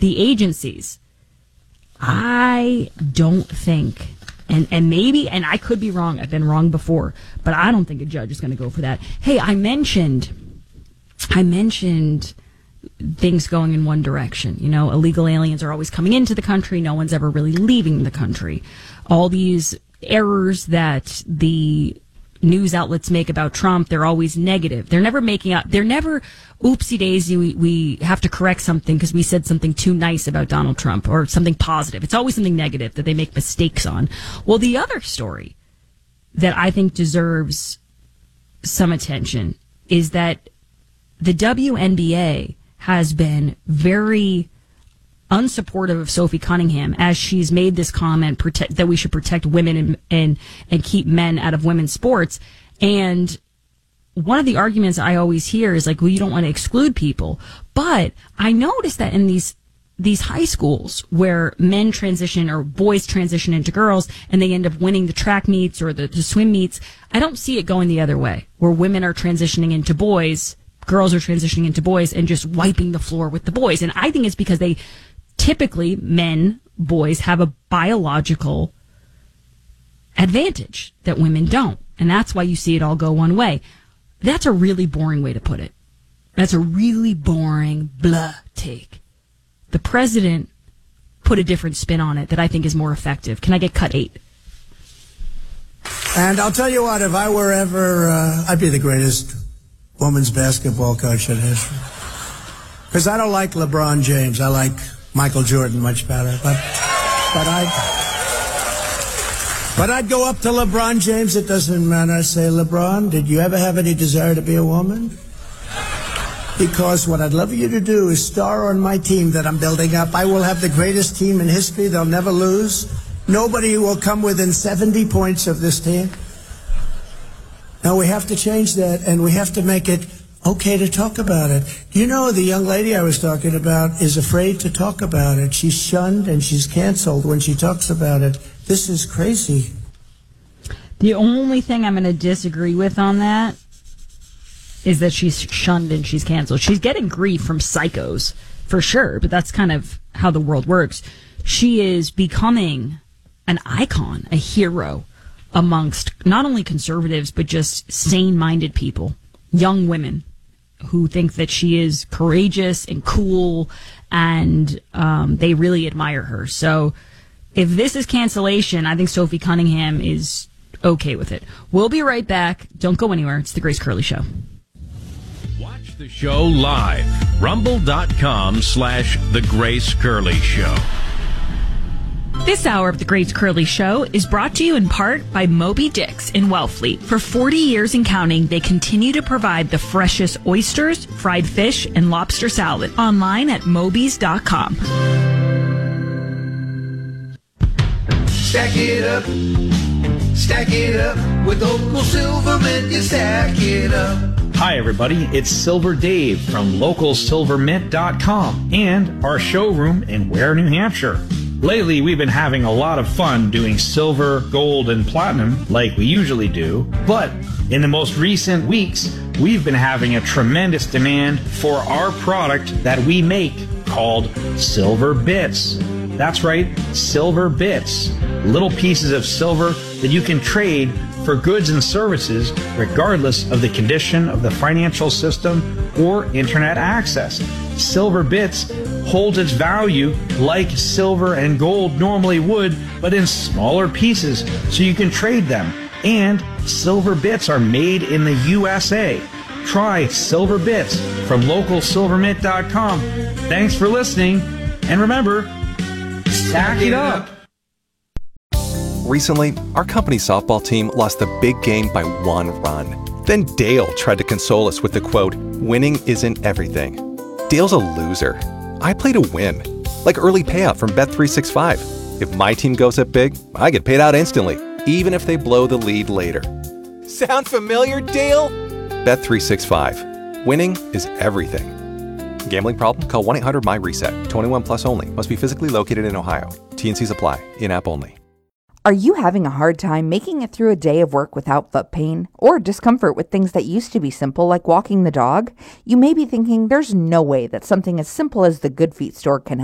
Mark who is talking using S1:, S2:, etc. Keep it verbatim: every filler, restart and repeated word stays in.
S1: the agencies. I don't think, and, and maybe, and I could be wrong, I've been wrong before, but I don't think a judge is going to go for that. Hey, I mentioned, I mentioned things going in one direction. You know, illegal aliens are always coming into the country. No one's ever really leaving the country. All these errors that the news outlets make about Trump, they're always negative. They're never making up. They're never, oopsie daisy, we, we have to correct something because we said something too nice about Donald Trump or something positive. It's always something negative that they make mistakes on. Well, the other story that I think deserves some attention is that the W N B A has been very unsupportive of Sophie Cunningham as she's made this comment protect, that we should protect women and, and and keep men out of women's sports. And one of the arguments I always hear is like, well, you don't want to exclude people. But I noticed that in these these high schools where men transition or boys transition into girls and they end up winning the track meets or the, the swim meets, I don't see it going the other way, where women are transitioning into boys, girls are transitioning into boys and just wiping the floor with the boys. And I think it's because they typically, men, boys, have a biological advantage that women don't. And that's why you see it all go one way. That's a really boring way to put it. That's a really boring, blah take. The president put a different spin on it that I think is more effective. Can I get cut eight?
S2: And I'll tell you what, if I were ever, uh, I'd be the greatest women's basketball coach in history. Because I don't like LeBron James. I like Michael Jordan much better, but but I'd but I'd go up to LeBron James. It doesn't matter. I say, LeBron, did you ever have any desire to be a woman? Because what I'd love you to do is star on my team that I'm building up. I will have the greatest team in history. They'll never lose. Nobody will come within seventy points of this team. Now we have to change that, and we have to make it okay to talk about it. You know, the young lady I was talking about is afraid to talk about it. She's shunned and she's canceled when she talks about it. This is crazy.
S1: The only thing I'm going to disagree with on that is that she's shunned and she's canceled. She's getting grief from psychos, for sure, but that's kind of how the world works. She is becoming an icon, a hero amongst not only conservatives, but just sane-minded people, young women who think that she is courageous and cool, and um, they really admire her. So if this is cancellation, I think Sophie Cunningham is okay with it. We'll be right back. Don't go anywhere. It's The Grace Curley Show.
S3: Watch the show live. Rumble.com slash The Grace Curley Show.
S1: This hour of The Grace Curley Show is brought to you in part by Moby Dick's in Wellfleet. For forty years and counting, they continue to provide the freshest oysters, fried fish, and lobster salad. Online at mobys dot com.
S4: Stack it up, stack it up, with local Silvermint, you stack it up.
S5: Hi everybody, it's Silver Dave from local silver mint dot com and our showroom in Ware, New Hampshire. Lately, we've been having a lot of fun doing silver, gold, and platinum like we usually do, but in the most recent weeks, we've been having a tremendous demand for our product that we make called Silver Bits. That's right, Silver Bits. Little pieces of silver that you can trade for goods and services regardless of the condition of the financial system or internet access. Silver Bits holds its value like silver and gold normally would, but in smaller pieces so you can trade them. And Silver Bits are made in the U S A. Try Silver Bits from local silver mint dot com. Thanks for listening, and remember, stack it up.
S6: Recently, our company softball team lost the big game by one run. Then Dale tried to console us with the quote, "Winning isn't everything." Dale's a loser. I play to win. Like early payout from Bet three sixty-five. If my team goes up big, I get paid out instantly, even if they blow the lead later. Sound familiar, Dale? Bet three sixty-five. Winning is everything. Gambling problem? Call one eight hundred my reset. twenty-one plus only. Must be physically located in Ohio. T N Cs apply. In-app only.
S7: Are you having a hard time making it through a day of work without foot pain or discomfort with things that used to be simple like walking the dog? You may be thinking there's no way that something as simple as the Good Feet store can help.